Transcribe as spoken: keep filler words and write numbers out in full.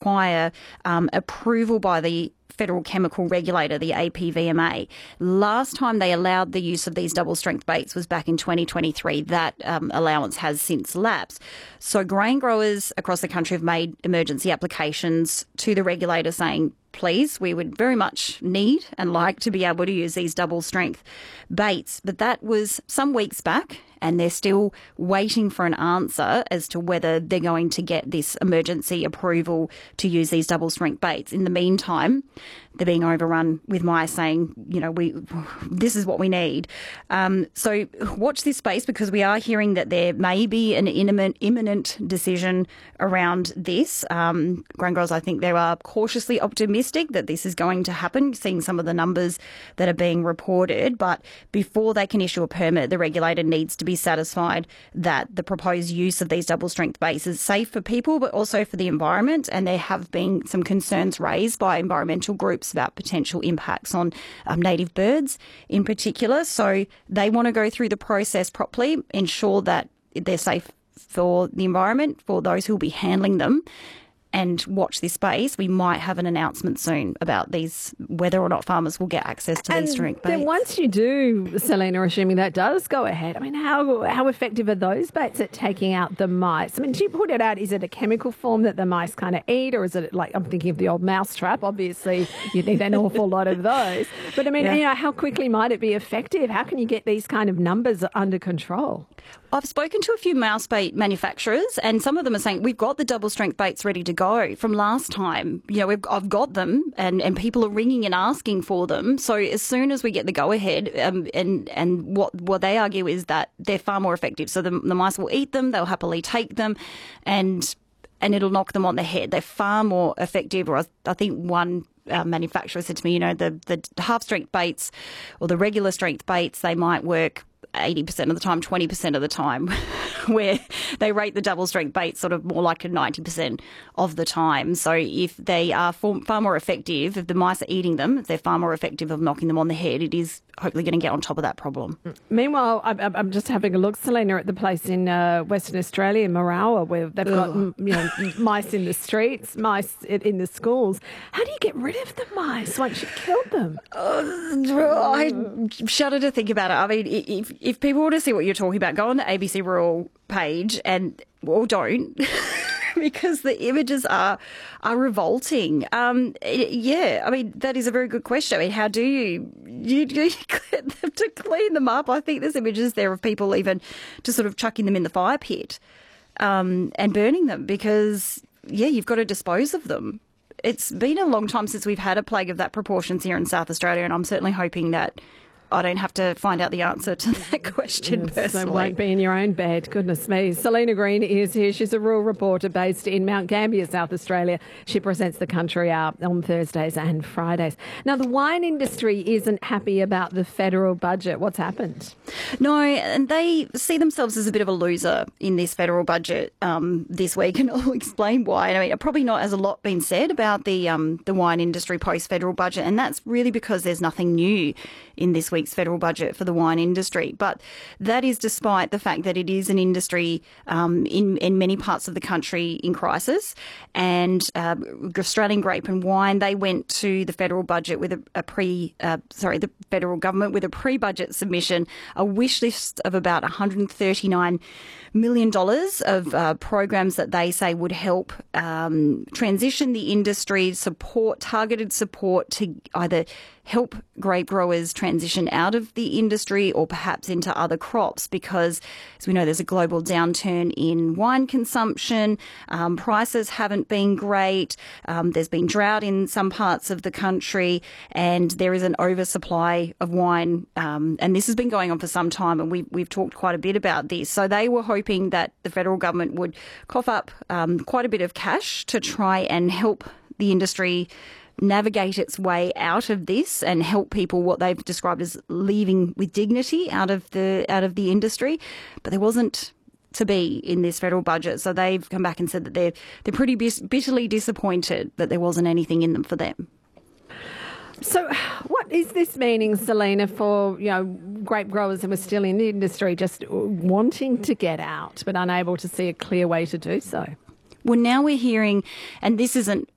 require um, approval by the Federal Chemical Regulator, the A P V M A. Last time they allowed the use of these double-strength baits was back in twenty twenty-three. That um, allowance has since lapsed. So grain growers across the country have made emergency applications to the regulator saying, please, we would very much need and like to be able to use these double-strength baits. But that was some weeks back, and they're still waiting for an answer as to whether they're going to get this emergency approval to use these double-strength baits. In the meantime, they're being overrun with mice saying, you know, we this is what we need. Um, so watch this space, because we are hearing that there may be an imminent, imminent decision around this. Um, grain growers, I think they are cautiously optimistic that this is going to happen, seeing some of the numbers that are being reported. But before they can issue a permit, the regulator needs to be satisfied that the proposed use of these double-strength baits is safe for people, but also for the environment. And there have been some concerns raised by environmental groups about potential impacts on um, native birds in particular. So they want to go through the process properly, ensure that they're safe for the environment, for those who will be handling them, and watch this space. We might have an announcement soon about these, whether or not farmers will get access to and these strength then baits. Once you do, Selena, assuming that does go ahead, I mean, how how effective are those baits at taking out the mice? I mean, do you put it out, is it a chemical form that the mice kind of eat, or is it like, I'm thinking of the old mouse trap, obviously you need an awful lot of those. But I mean, yeah. you know, how quickly might it be effective? How can you get these kind of numbers under control? I've spoken to a few mouse bait manufacturers, and some of them are saying, we've got the double strength baits ready to go from last time. You know, we've, I've got them, and, and people are ringing and asking for them. So as soon as we get the go ahead, um, and, and what, what they argue is that they're far more effective. So the, the mice will eat them, they'll happily take them, and and it'll knock them on the head. They're far more effective. Or I, I think one uh, manufacturer said to me, you know, the, the half strength baits or the regular strength baits, they might work eighty percent of the time, twenty percent of the time, where they rate the double strength bait sort of more like a ninety percent of the time. So if they are far more effective, if the mice are eating them, if they're far more effective of knocking them on the head, it is hopefully going to get on top of that problem. Meanwhile, I'm just having a look, Selena, at the place in uh, Western Australia, Marawa, where they've got you know, mice in the streets, mice in the schools. How do you get rid of the mice once you've killed them? Uh, I shudder to think about it. I mean, if if people want to see what you're talking about, go on the A B C Rural page and, well, don't. Because the images are are revolting. Um, yeah, I mean, that is a very good question. I mean, how do you, you, you get them to clean them up? I think there's images there of people even just sort of chucking them in the fire pit um, and burning them because, yeah, you've got to dispose of them. It's been a long time since we've had a plague of that proportions here in South Australia, and I'm certainly hoping that I don't have to find out the answer to that question yes, personally. So won't be in your own bed. Goodness me. Selena Green is here. She's a rural reporter based in Mount Gambier, South Australia. She presents The Country Hour on Thursdays and Fridays. Now, the wine industry isn't happy about the federal budget. What's happened? No, and they see themselves as a bit of a loser in this federal budget um, this week, and I'll explain why. I mean, probably not as a lot been said about the um, the wine industry post-federal budget, and that's really because there's nothing new in this week's federal budget for the wine industry. But that is despite the fact that it is an industry um, in, in many parts of the country in crisis. And uh, Australian Grape and Wine, they went to the federal budget with a, a pre, uh, sorry, the federal government with a pre-budget submission, a wish list of about one hundred thirty-nine million dollars of uh, programs that they say would help um, transition the industry, support, targeted support to either help grape growers transition out of the industry or perhaps into other crops, because as we know, there's a global downturn in wine consumption. Um, prices haven't been great. Um, there's been drought in some parts of the country, and there is an oversupply of wine. Um, and this has been going on for some time, and we've, we've talked quite a bit about this. So they were hoping that the federal government would cough up um, quite a bit of cash to try and help the industry navigate its way out of this and help people, what they've described as leaving with dignity out of the out of the industry. But there wasn't to be in this federal budget, so they've come back and said that they're they're pretty bitterly disappointed that there wasn't anything in them for them. So what is this meaning, Selena, for, you know, grape growers who are still in the industry just wanting to get out but unable to see a clear way to do so? Well, now we're hearing, and this isn't